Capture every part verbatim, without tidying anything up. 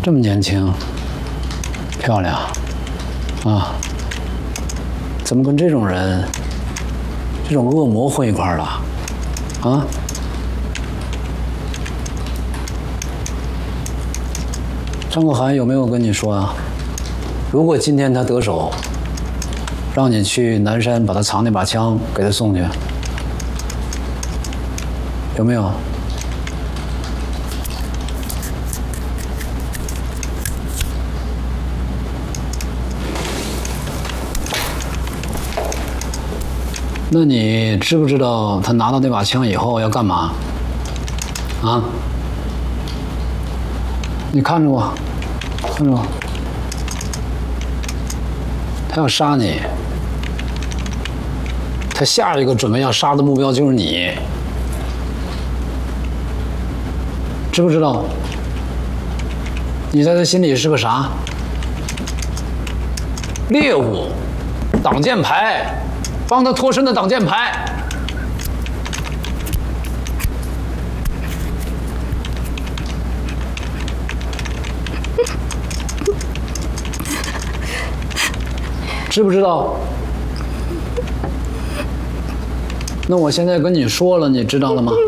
这么年轻，漂亮，啊，怎么跟这种人、这种恶魔混一块儿了？啊？张国涵有没有跟你说啊？如果今天他得手，让你去南山把他藏那把枪给他送去，有没有？那你知不知道他拿到那把枪以后要干嘛？啊？你看着我，看着我，他要杀你，他下一个准备要杀的目标就是你，知不知道？你在他心里是个啥？猎物，挡箭牌，帮他脱身的挡箭牌。知不知道？那我现在跟你说了，你知道了吗？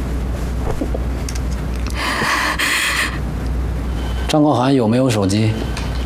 张国涵有没有手机？